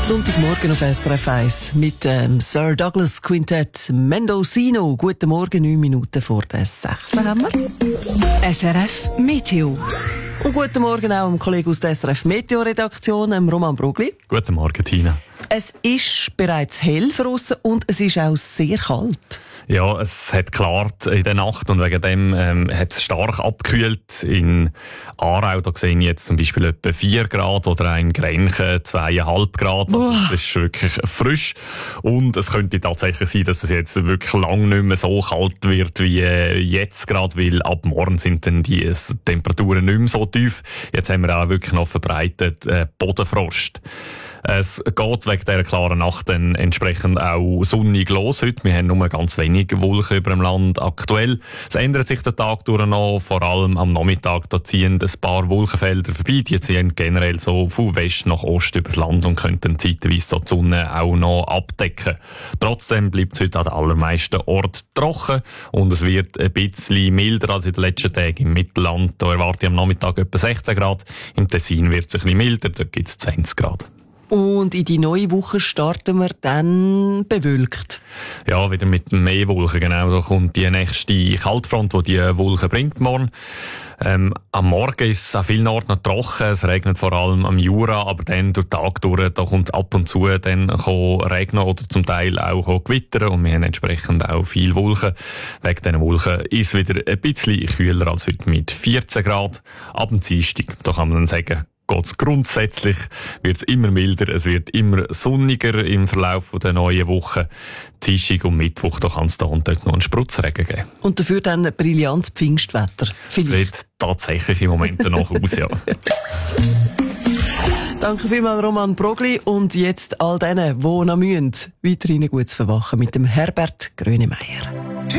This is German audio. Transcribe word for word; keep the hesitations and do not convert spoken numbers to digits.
Sonntagmorgen auf S R F eins mit dem Sir Douglas Quintett Mendocino. Guten Morgen, neun Minuten vor der sechs haben wir. S R F Meteo. Und guten Morgen auch dem Kollegen aus der S R F Meteo-Redaktion, Roman Brugli. Guten Morgen, Tina. Es ist bereits hell draussen und es ist auch sehr kalt. Ja, es hat geklart in der Nacht und wegen dem ähm, hat es stark abgekühlt. In Aarau, da sehe ich jetzt zum Beispiel etwa vier Grad oder in Grenchen zweieinhalb Grad. Also es ist wirklich frisch. Und es könnte tatsächlich sein, dass es jetzt wirklich lang nicht mehr so kalt wird wie äh, jetzt gerade, weil ab morgen sind dann die Temperaturen nicht mehr so tief. Jetzt haben wir auch wirklich noch verbreitet äh, Bodenfrost. Es geht wegen dieser klaren Nacht dann entsprechend auch sonnig los heute. Wir haben nur ganz wenig Wolken über dem Land aktuell. Es ändert sich der Tag durch noch, vor allem am Nachmittag. Da ziehen ein paar Wolkenfelder vorbei. Die ziehen generell so von West nach Ost übers Land und könnten zeitweise so die Sonne auch noch abdecken. Trotzdem bleibt es heute an den allermeisten Orten trocken und es wird ein bisschen milder als in den letzten Tagen im Mittelland. Da erwarte ich am Nachmittag etwa sechzehn Grad. Im Tessin wird es ein bisschen milder, dort gibt es zwanzig Grad. Und in die neue Woche starten wir dann bewölkt. Ja, wieder mit mehr Wolken, genau. Da kommt die nächste Kaltfront, die die Wolken bringt morgen. Ähm, am Morgen ist es an vielen Orten noch trocken. Es regnet vor allem am Jura, aber dann durch den Tag durch, da kommt ab und zu dann regnen oder zum Teil auch gewittern. Und wir haben entsprechend auch viel Wolken. Wegen diesen Wolken ist es wieder ein bisschen kühler als heute mit vierzehn Grad. Ab dem Dienstag, da kann man dann sagen, geht's grundsätzlich, wird's immer milder, es wird immer sonniger im Verlauf der neuen Woche. Dienstag und Mittwoch, da kann es da und dort noch einen Spritzregen geben. Und dafür dann ein brillantes Pfingstwetter. Das sieht tatsächlich im Moment danach aus, ja. Danke vielmals, Roman Brogli. Und jetzt all denen, die noch müssen, weiterhin gut zu verwachen mit dem Herbert Grönemeyer.